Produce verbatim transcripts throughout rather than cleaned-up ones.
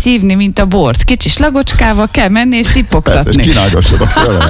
szívni, mint a bort. Kicsi slagocskával kell menni és szipogtatni. És kínálgassanak vele.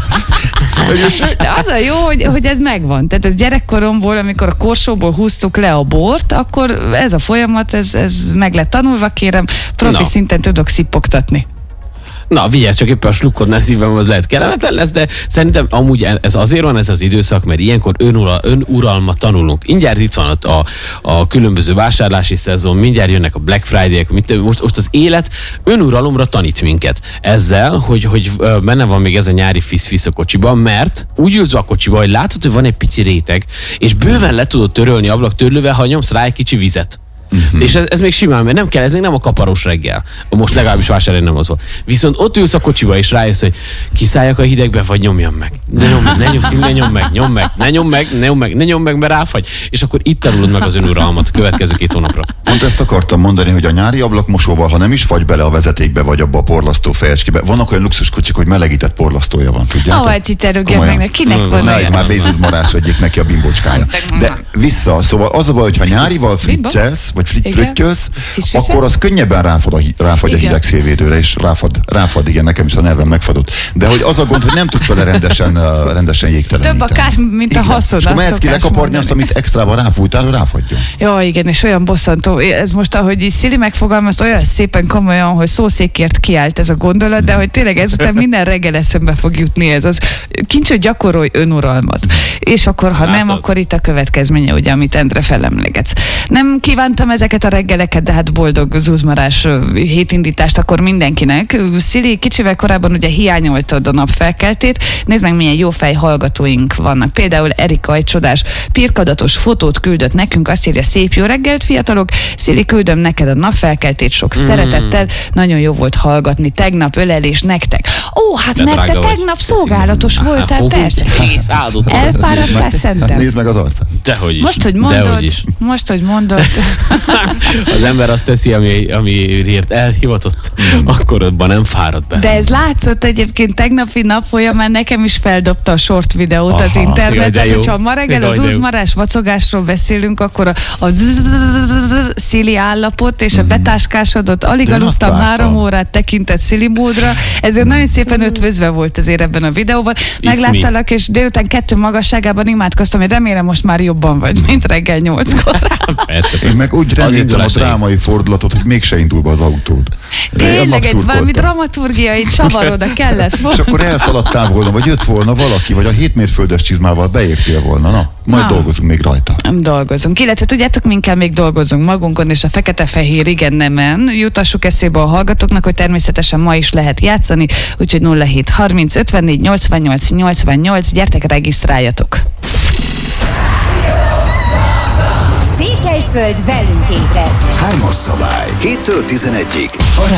De az a jó, hogy, hogy ez megvan. Tehát ez gyerekkoromból, amikor a korsóból húztuk le a bort, akkor ez a folyamat, ez, ez meg lett tanulva, kérem, profi no. szinten tudok szipogtatni. Na, vigyázz csak, éppen a slukkod ne szívem, az lehet kellemetlen lesz, de szerintem amúgy ez azért van ez az időszak, mert ilyenkor önura, önuralmat tanulunk. Mindjárt itt van a, a, a különböző vásárlási szezon, mindjárt jönnek a Black Friday-ek, most, most az élet önuralomra tanít minket. Ezzel, hogy, hogy benne van még ez a nyári fisz-fisz a kocsiban, mert úgy ülsz a kocsiba, hogy látod, hogy van egy pici réteg, és bőven le tudod törölni ablaktörlővel, ha nyomsz rá egy kicsi vizet. Uh-huh. És ez, ez még simán, mert nem kell, ez még nem a kaparós reggel. Most legalábbis vásárolni nem az volt. Viszont ott ülsz a kocsiba, és rájössz, hogy kiszálljak a hidegbe, vagy nyomjam meg. De nyom meg, ne nyomsz, ne nyom meg, nyom meg, ne nyom meg, ne nyom meg, ne nyom meg, mert ráfagy. És akkor itt tanulod meg az önuralmat a következő két hónapra. Pont ezt akartam mondani, hogy a nyári ablakmosóval, ha nem is fagy bele a vezetékbe, vagy abba a porlasztó fejecskébe, vannak olyan luxus kocsik, hogy melegített porlasztója van, tudjátok? Ahogy citerögjön meg, ne, kinek van olyan? olyan? Már Bézusz Marás egyik neki a bimbócskája. De vissza, szóval az a baj, hogyha nyárival fricselsz, vagy friccsölsz, akkor az könnyebben ráfad a, ráfagy a hideg szélvédőre, és ráfad, ráfad, igen, nekem is a nervem megfadott. De hogy az a gond, hogy nem tudsz vele rendesen, rendesen jégteleníteni. Több akár, mint a haszon. És akkor mehetsz ki lekaparni azt, amit extrában ráfújtál, hogy ráfagyjon. Ja, igen, és olyan bosszantó. Ez most, ahogy így Szili megfogalmazt, olyan szépen komolyan, hogy szószékért kiállt ez a gondolat, de hogy tényleg ezután minden reggel eszembe fog jutni ez az. Kincs, hogy gyakorolj önuralmat. És akkor, ha Látod. nem, akkor itt a következménye, ugye, amit Endre felemlegetsz. Nem kívántam ezeket a reggeleket, de hát boldog zúzmarás hétindítást akkor mindenkinek. Szili, kicsivel korábban ugye hiányoltad a napfelkeltét. Nézd meg, milyen jó fej hallgatóink vannak. Például Erika egy csodás pirkadatos fotót küldött nekünk, azt írja: szép jó reggelt, fiatalok. Szili, küldöm neked a napfelkeltét sok mm. szeretettel. Nagyon jó volt hallgatni tegnap, ölelés nektek. Ó, hát de mert te tegnap vagy. szolgálatos Köszönöm. voltál, Há, persze. Elfáradtál, szerintem. Nézd meg az arcát. Dehogy is. Most, hogy mondod, most, hogy mondod. Az ember azt teszi, ami, amiért elhivatott, mm. akkor abban nem fárad be. De ez látszott egyébként tegnapi nap folyamán, nekem is feldobta a short videót Aha. az internet. Tehát, hogyha ma reggel az úzmarás vacogásról beszélünk, akkor a, a Szili állapot és a betáskásodott, alig aludtam három órát tekintett Szili módra, ezért nagyon szépen ötvözve volt azért ebben a videóban. Megláttalak, és délután kettő magasságában imádkoztam, hogy remélem most már jobban vagy, mint reggel nyolckor. Persze, persze. Én meg úgy reméltem a drámai fordulatot, hogy mégse indul be az autód. Tényleg, egy valami dramaturgiai csavar oda kellett volna. És akkor elszaladtál volna, vagy jött volna valaki, vagy a hétmérföldes csizmával beértél volna. Na, majd Na. dolgozunk még rajta. Dolgozunk. Illetve tudjátok, minket még dolgozunk magunkon, és a fekete-fehér igen nemen. Jutassuk eszébe a hallgatóknak, hogy természetesen ma is lehet játszani, úgyhogy nulla hét harminc ötvennégy nyolcvannyolc nyolcvannyolc, gyertek, regisztráljatok. Székelyföld velünk ébred. Hármas szabály, héttől tizenegyig.